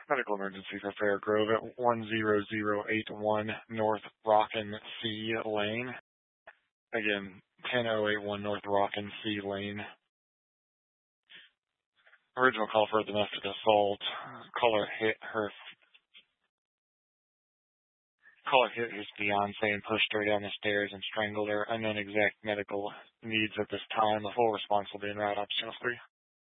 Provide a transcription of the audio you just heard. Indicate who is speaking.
Speaker 1: Medical emergency for Fairgrove at 10081 North Rockin C Lane. Again, 10081 North Rockin C Lane. Original call for domestic assault. Caller hit his fiance and pushed her down the stairs and strangled her. Unknown exact medical needs at this time. A full response will be in route option 3.